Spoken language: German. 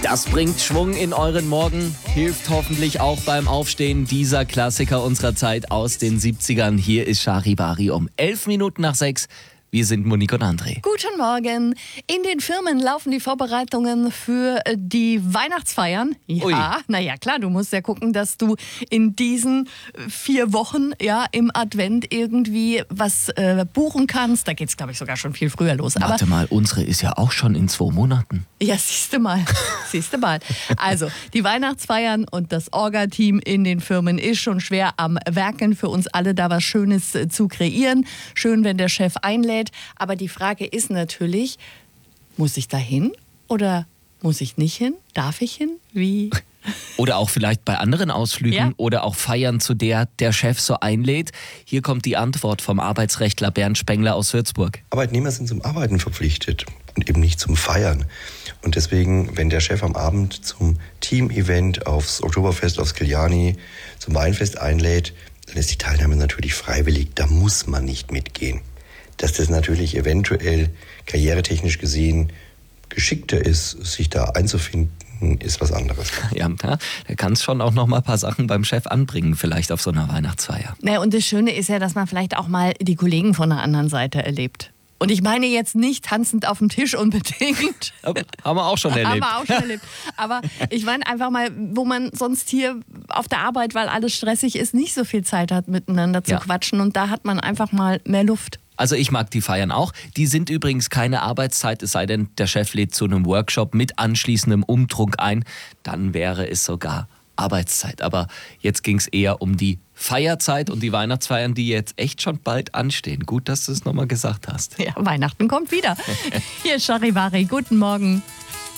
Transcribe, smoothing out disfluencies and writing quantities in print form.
Das bringt Schwung in euren Morgen, hilft hoffentlich auch beim Aufstehen. Dieser Klassiker unserer Zeit aus den 70ern. Hier ist Charivari um 11:05. Wir sind Monique und André. Guten Morgen. In den Firmen laufen die Vorbereitungen für die Weihnachtsfeiern. Ja, naja, klar, du musst ja gucken, dass du in diesen 4 Wochen im Advent irgendwie was buchen kannst. Da geht es, glaube ich, sogar schon viel früher los. Warte mal, unsere ist ja auch schon in 2 Monaten. Ja, siehst du mal. Also, die Weihnachtsfeiern und das Orga-Team in den Firmen ist schon schwer am Werken für uns alle, da was Schönes zu kreieren. Schön, wenn der Chef einlädt. Aber die Frage ist natürlich, muss ich da hin oder muss ich nicht hin? Darf ich hin? Wie? Oder auch vielleicht bei anderen Ausflügen oder auch Feiern, zu der der Chef so einlädt. Hier kommt die Antwort vom Arbeitsrechtler Bernd Spengler aus Würzburg. Arbeitnehmer sind zum Arbeiten verpflichtet und eben nicht zum Feiern. Und deswegen, wenn der Chef am Abend zum Team-Event aufs Oktoberfest, aufs Kiliani, zum Weinfest einlädt, dann ist die Teilnahme natürlich freiwillig. Da muss man nicht mitgehen. Dass das natürlich eventuell karrieretechnisch gesehen geschickter ist, sich da einzufinden, ist was anderes. Ja, da kannst schon auch noch mal ein paar Sachen beim Chef anbringen, vielleicht auf so einer Weihnachtsfeier. Naja, und das Schöne ist ja, dass man vielleicht auch mal die Kollegen von der anderen Seite erlebt. Und ich meine jetzt nicht tanzend auf dem Tisch unbedingt. Haben wir auch schon erlebt. Aber ich meine einfach mal, wo man sonst hier auf der Arbeit, weil alles stressig ist, nicht so viel Zeit hat, miteinander zu quatschen. Und da hat man einfach mal mehr Luft. Also ich mag die Feiern auch. Die sind übrigens keine Arbeitszeit, es sei denn, der Chef lädt zu einem Workshop mit anschließendem Umtrunk ein. Dann wäre es sogar Arbeitszeit. Aber jetzt ging es eher um die Feierzeit und die Weihnachtsfeiern, die jetzt echt schon bald anstehen. Gut, dass du es nochmal gesagt hast. Ja, Weihnachten kommt wieder. Hier ist Charivari. Guten Morgen.